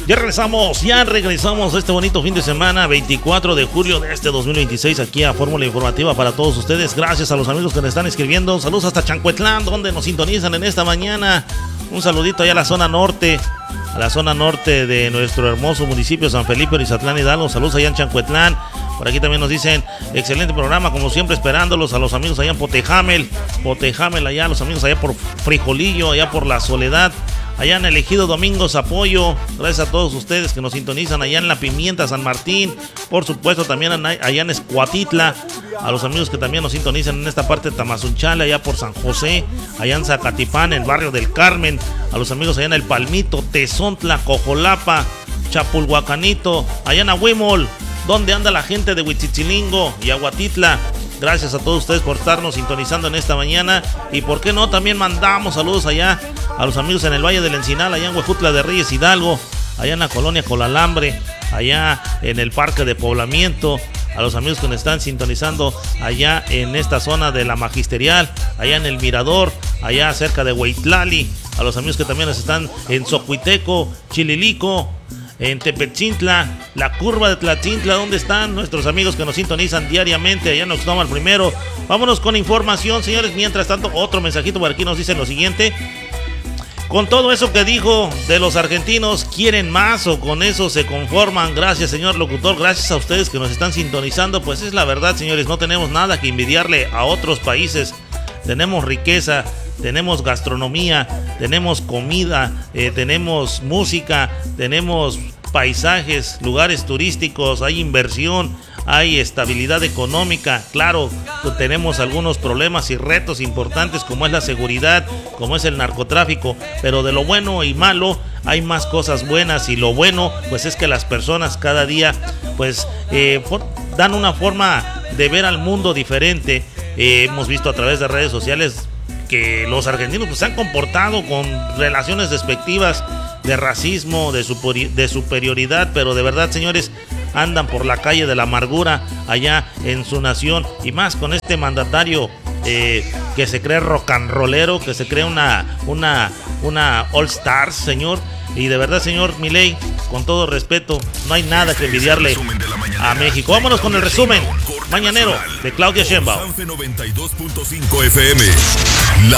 Ya regresamos a este bonito fin de semana, 24 de julio de este 2026, aquí a Fórmula Informativa para todos ustedes. Gracias a los amigos que nos están escribiendo. Saludos hasta Chancuetlán, donde nos sintonizan en esta mañana. Un saludito allá a la zona norte de nuestro hermoso municipio San Felipe, Orizatlán, Hidalgo. Saludos allá en Chancuetlán. Por aquí también nos dicen, excelente programa, como siempre, esperándolos a los amigos allá en Potejamel, allá, los amigos allá por Frijolillo, allá por La Soledad, allá en el Ejido Domingos, apoyo. Gracias a todos ustedes que nos sintonizan allá en La Pimienta, San Martín, por supuesto también allá en Escuatitla, a los amigos que también nos sintonizan en esta parte de Tamazunchale, allá por San José, allá en Zacatipán, en el barrio del Carmen, a los amigos allá en El Palmito, Tezontla, Cojolapa, Chapulhuacanito, allá en Ahuimol, donde anda la gente de Huitzitzilingo y Aguatitla. Gracias a todos ustedes por estarnos sintonizando en esta mañana. Y por qué no, también mandamos saludos allá a los amigos en el Valle del Encinal, allá en Huejutla de Reyes, Hidalgo, allá en la colonia Colalambre, allá en el Parque de Poblamiento, a los amigos que nos están sintonizando allá en esta zona de la Magisterial, allá en el Mirador, allá cerca de Hueitlali, a los amigos que también nos están en Zocuiteco, Chililico, en Tepechintla, la curva de Tlatzintla, donde están nuestros amigos que nos sintonizan diariamente, allá en Oxnoma primero. Vámonos con información, señores. Mientras tanto, otro mensajito por aquí nos dice lo siguiente: con todo eso que dijo de los argentinos, ¿quieren más o con eso se conforman? Gracias, señor locutor, gracias a ustedes que nos están sintonizando. Pues es la verdad, señores, no tenemos nada que envidiarle a otros países. Tenemos riqueza, tenemos gastronomía, tenemos comida, tenemos música, tenemos paisajes, lugares turísticos, hay inversión, hay estabilidad económica. Claro, tenemos algunos problemas y retos importantes como es la seguridad, como es el narcotráfico, pero de lo bueno y malo hay más cosas buenas, y lo bueno pues es que las personas cada día pues dan una forma de ver al mundo diferente. Hemos visto a través de redes sociales que los argentinos pues se han comportado con relaciones despectivas, de racismo, de superioridad, pero de verdad, señores, andan por la calle de la amargura allá en su nación, y más con este mandatario que se cree rock and rollero, que se cree una All Stars, señor. Y de verdad, señor Milei, con todo respeto, no hay nada que envidiarle a México. Vámonos con el resumen mañanero de Claudia Sheinbaum. 92.5 FM.